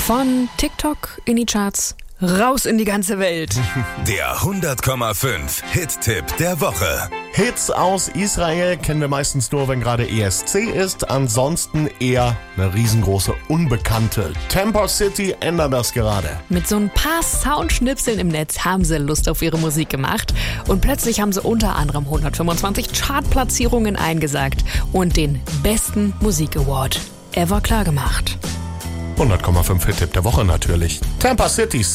Von TikTok in die Charts, raus in die ganze Welt. Der 100,5 Hit-Tipp der Woche. Hits aus Israel kennen wir meistens nur, wenn gerade ESC ist. Ansonsten eher eine riesengroße Unbekannte. Tempo City ändert das gerade. Mit so ein paar Soundschnipseln im Netz haben sie Lust auf ihre Musik gemacht. Und plötzlich haben sie unter anderem 125 Chartplatzierungen eingesagt und den besten Musik-Award ever klargemacht. 100,5 Hit-Tipp der Woche natürlich. Tempo City.